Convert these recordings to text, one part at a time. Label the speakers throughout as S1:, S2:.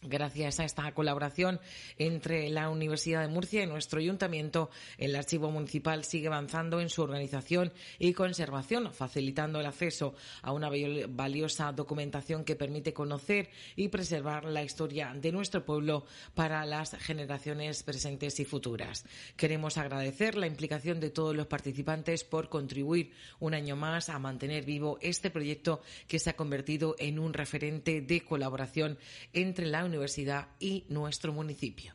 S1: Gracias a esta colaboración entre la Universidad de Murcia y nuestro ayuntamiento, el archivo municipal sigue avanzando en su organización y conservación, facilitando el acceso a una valiosa documentación que permite conocer y preservar la historia de nuestro pueblo para las generaciones presentes y futuras. Queremos agradecer la implicación de todos los participantes por contribuir un año más a mantener vivo este proyecto que se ha convertido en un referente de colaboración entre la universidad y nuestro municipio.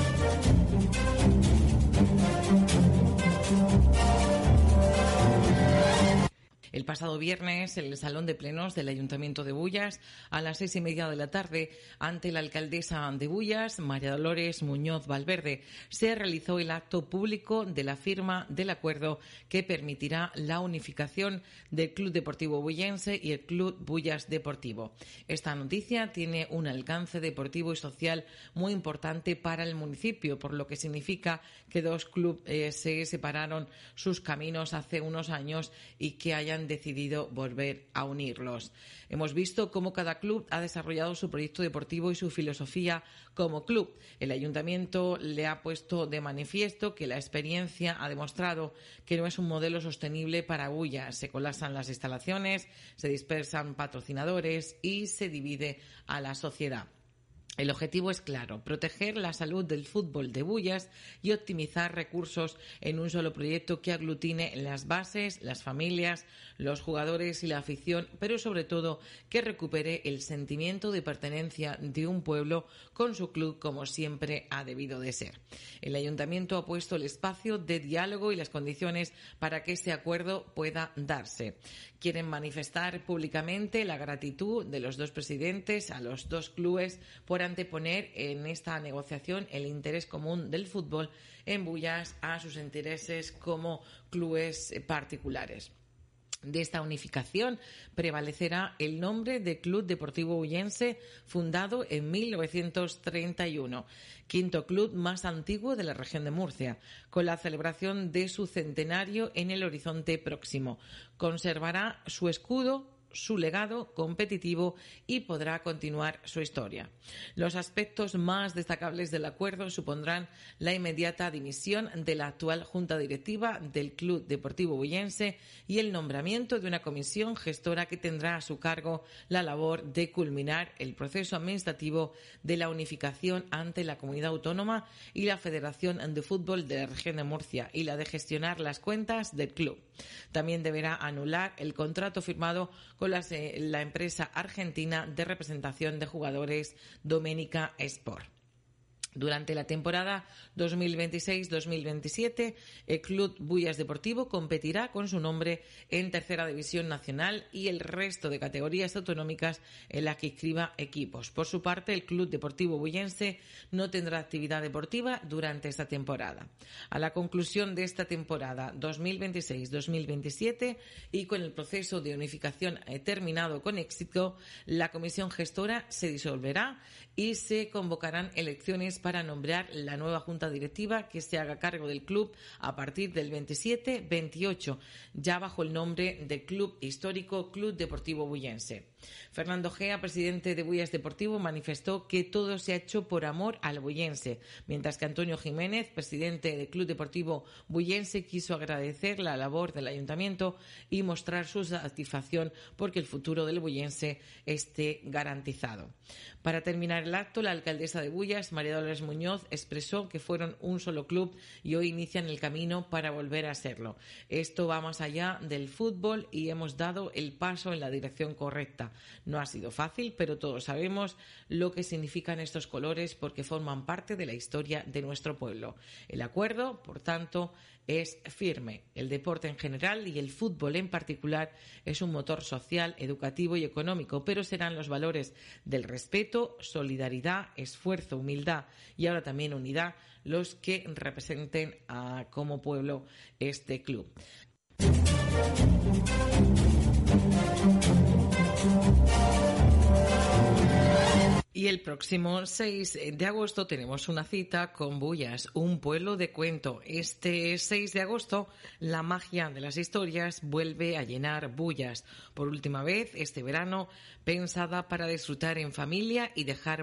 S1: El pasado viernes, en el Salón de Plenos del Ayuntamiento de Bullas, a las 6:30 de la tarde, ante la alcaldesa de Bullas, María Dolores Muñoz Valverde, se realizó el acto público de la firma del acuerdo que permitirá la unificación del Club Deportivo Bullense y el Club Bullas Deportivo. Esta noticia tiene un alcance deportivo y social muy importante para el municipio, por lo que significa que dos clubes se separaron sus caminos hace unos años y que hayan decidido volver a unirlos. Hemos visto cómo cada club ha desarrollado su proyecto deportivo y su filosofía como club. El ayuntamiento le ha puesto de manifiesto que la experiencia ha demostrado que no es un modelo sostenible para Bullas. Se colapsan las instalaciones, se dispersan patrocinadores y se divide a la sociedad. El objetivo es claro: proteger la salud del fútbol de Bullas y optimizar recursos en un solo proyecto que aglutine las bases, las familias, los jugadores y la afición, pero sobre todo que recupere el sentimiento de pertenencia de un pueblo con su club como siempre ha debido de ser. El ayuntamiento ha puesto el espacio de diálogo y las condiciones para que este acuerdo pueda darse. Quieren manifestar públicamente la gratitud de los dos presidentes a los dos clubes por anteponer en esta negociación el interés común del fútbol en Bullas a sus intereses como clubes particulares. De esta unificación prevalecerá el nombre de Club Deportivo Bullense, fundado en 1931, quinto club más antiguo de la región de Murcia, con la celebración de su centenario en el horizonte próximo. Conservará su escudo, su legado competitivo y podrá continuar su historia. Los aspectos más destacables del acuerdo supondrán la inmediata dimisión de la actual Junta Directiva del Club Deportivo Bullense y el nombramiento de una comisión gestora que tendrá a su cargo la labor de culminar el proceso administrativo de la unificación ante la Comunidad Autónoma y la Federación de Fútbol de la Región de Murcia y la de gestionar las cuentas del club. También deberá anular el contrato firmado con la empresa argentina de representación de jugadores Doménica Sport. Durante la temporada 2026-2027, el Club Bullas Deportivo competirá con su nombre en Tercera División Nacional y el resto de categorías autonómicas en las que inscriba equipos. Por su parte, el Club Deportivo Bullense no tendrá actividad deportiva durante esta temporada. A la conclusión de esta temporada 2026-2027 y con el proceso de unificación terminado con éxito, la comisión gestora se disolverá y se convocarán elecciones para nombrar la nueva junta directiva que se haga cargo del club a partir del 27-28, ya bajo el nombre de Club Histórico Club Deportivo Bullense. Fernando Gea, presidente de Bullas Deportivo, manifestó que todo se ha hecho por amor al bullense, mientras que Antonio Jiménez, presidente del Club Deportivo Bullense, quiso agradecer la labor del ayuntamiento y mostrar su satisfacción porque el futuro del bullense esté garantizado. Para terminar el acto, la alcaldesa de Bullas, María Dolores Muñoz, expresó que fueron un solo club y hoy inician el camino para volver a serlo. Esto va más allá del fútbol y hemos dado el paso en la dirección correcta. No ha sido fácil, pero todos sabemos lo que significan estos colores porque forman parte de la historia de nuestro pueblo. El acuerdo, por tanto, es firme. El deporte en general y el fútbol en particular es un motor social, educativo y económico, pero serán los valores del respeto, solidaridad, esfuerzo, humildad y ahora también unidad los que representen como pueblo este club. Y el próximo 6 de agosto tenemos una cita con Bullas, un pueblo de cuento. Este 6 de agosto, la magia de las historias vuelve a llenar Bullas. Por última vez, este verano, pensada para disfrutar en familia y dejar